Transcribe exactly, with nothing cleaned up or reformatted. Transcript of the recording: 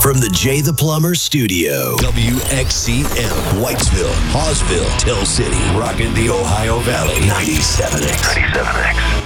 From the Jay the Plumber studio. W X C M, Whitesville, Hawesville, Tell City, rockin' the Ohio Valley. ninety-seven X. ninety-seven X.